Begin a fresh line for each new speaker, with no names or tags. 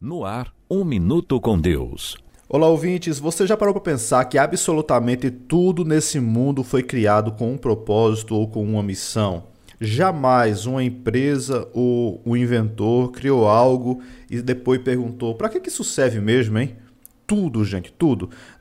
No ar, Um Minuto com Deus.
Olá, ouvintes. Você já parou para pensar que absolutamente tudo nesse mundo foi criado com um propósito ou com uma missão? Jamais uma empresa ou um inventor criou algo e depois perguntou: para que isso serve mesmo, hein? Tudo, gente, tudo.